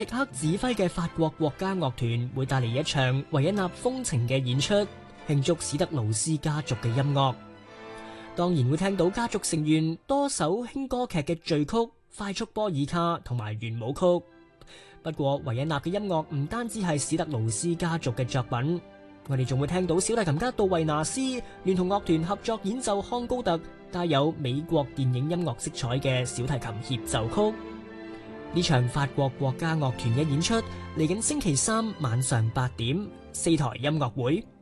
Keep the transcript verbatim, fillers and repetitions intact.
迪克指揮嘅法國國家樂團會帶嚟一場維也納風情嘅演出，慶祝史特勞斯家族嘅音樂。當然會聽到家族成員多首輕歌劇嘅序曲、快速波爾卡同埋圓舞曲。不過維也納嘅音樂唔單止係史特勞斯家族嘅作品，我哋仲會聽到小提琴家杜維納斯聯同樂團合作演奏康高特帶有美國電影音樂色彩嘅小提琴協奏曲。呢場法國國家樂團嘅演出嚟緊星期三晚上八點，四台音樂會。